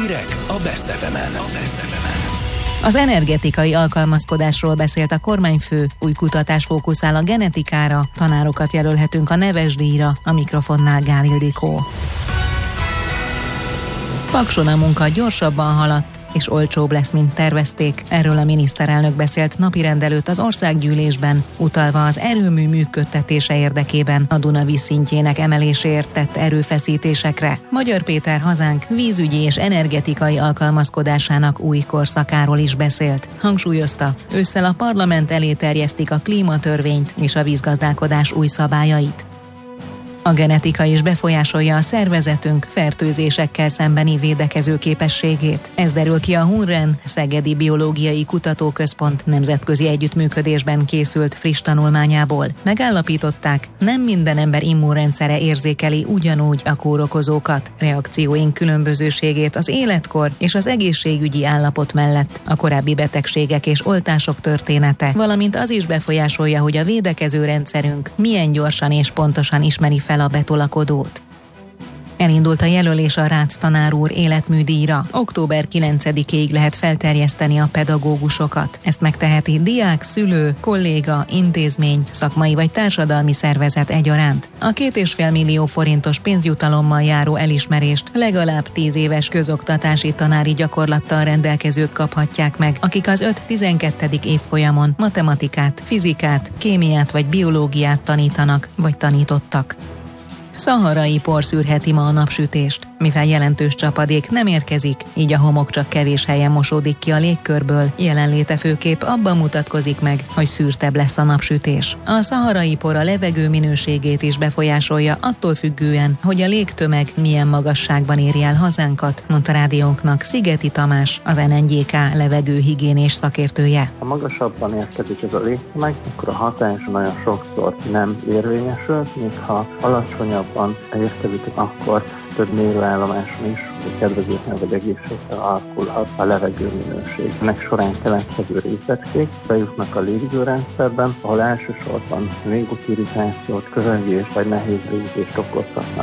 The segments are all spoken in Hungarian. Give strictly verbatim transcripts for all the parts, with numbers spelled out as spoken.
Hírek a Best ef emen. A Best ef emen. Az energetikai alkalmazkodásról beszélt a kormányfő, új kutatás fókuszál a genetikára, tanárokat jelölhetünk a neves díjra, a mikrofonnál Gál Ildikó. Pakson a munka gyorsabban haladt, és olcsóbb lesz, mint tervezték. Erről a miniszterelnök beszélt napirend előtt az országgyűlésben, utalva az erőmű működtetése érdekében a Duna vízszintjének emeléséért tett erőfeszítésekre. Magyar Péter hazánk vízügyi és energetikai alkalmazkodásának új korszakáról is beszélt. Hangsúlyozta, ősszel a parlament elé terjesztik a klímatörvényt és a vízgazdálkodás új szabályait. A genetika is befolyásolja a szervezetünk fertőzésekkel szembeni védekező képességét. Ez derül ki a Hunren Szegedi Biológiai Kutatóközpont nemzetközi együttműködésben készült friss tanulmányából. Megállapították, nem minden ember immunrendszere érzékeli ugyanúgy a kórokozókat. Reakcióink különbözőségét az életkor és az egészségügyi állapot mellett a korábbi betegségek és oltások története, valamint az is befolyásolja, hogy a védekező rendszerünk milyen gyorsan és pontosan ismeri fel a betolakodót. Elindult a jelölés a Rácz tanár úr életműdíjra. október kilencedikéig lehet felterjeszteni a pedagógusokat. Ezt megteheti diák, szülő, kolléga, intézmény, szakmai vagy társadalmi szervezet egyaránt. A két és fél millió forintos pénzjutalommal járó elismerést legalább tíz éves közoktatási tanári gyakorlattal rendelkezők kaphatják meg, akik az öt-tizenkettedik évfolyamon matematikát, fizikát, kémiát vagy biológiát tanítanak vagy tanítottak. Szaharai por szűrheti ma a napsütést. Mivel jelentős csapadék nem érkezik, így a homok csak kevés helyen mosódik ki a légkörből, jelenléte főképp abban mutatkozik meg, hogy szűrtebb lesz a napsütés. A szaharai por a levegő minőségét is befolyásolja attól függően, hogy a légtömeg milyen magasságban éri el hazánkat, mondta rádiónknak Szigeti Tamás, az en en gé ká levegőhigiénés szakértője. Ha magasabban érkezik ez a légtömeg, akkor a hatás nagyon sokszor nem érvényesül, míg ha alacsonyabban érkezik, akkor több mérőállomáson is, hogy kedvezőtlen vagy egészségre alakulhat a levegő minőség. Ennek során keletkező részecskék bejutnak a légzőrendszerben, ahol elsősorban légútirritációt, közelgést vagy nehéz légzést okozhatnak.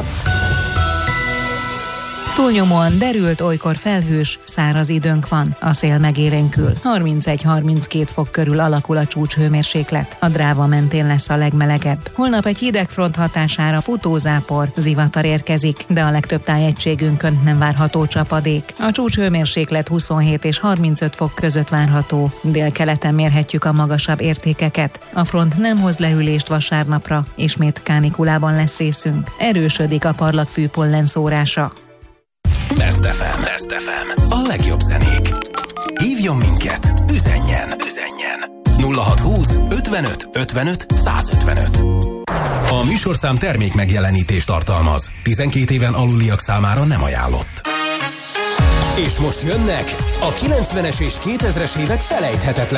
Túlnyomóan derült, olykor felhős, száraz időnk van. A szél megélénkül. harmincegy-harminckét fok körül alakul a csúcshőmérséklet. A Dráva mentén lesz a legmelegebb. Holnap egy hideg front hatására futózápor, zivatar érkezik, de a legtöbb tájegységünkön nem várható csapadék. A csúcshőmérséklet huszonhét és harmincöt fok között várható. Délkeleten mérhetjük a magasabb értékeket. A front nem hoz lehűlést vasárnapra, ismét kánikulában lesz részünk. Erősödik a parlagfű pollen szórása. Best ef em. Best ef em. A legjobb zenék. Hívjon minket, üzenjen, üzenjen. nulla hatszázhúsz ötvenöt ötvenöt százötvenöt. A műsorszám termék megjelenítést tartalmaz. tizenkét éven aluliak számára nem ajánlott. És most jönnek a kilencvenes és kétezres évek felejthetetlen